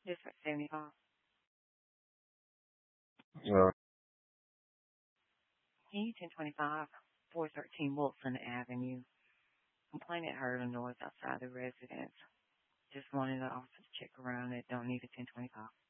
District 75. Uh, 1025, 413 Wilson Avenue. Complainant heard a noise outside the residence. Just wanted the officer to check around it. Don't need a 1025.